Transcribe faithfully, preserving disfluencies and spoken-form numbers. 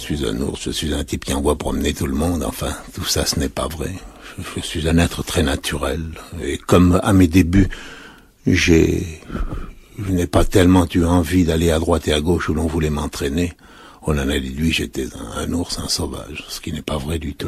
suis un ours, je suis un type qui envoie promener tout le monde, enfin, tout ça ce n'est pas vrai. Je, je suis un être très naturel, et comme à mes débuts, j'ai, je n'ai pas tellement eu envie d'aller à droite et à gauche où l'on voulait m'entraîner, on en a déduit j'étais un, un ours, un sauvage, ce qui n'est pas vrai du tout.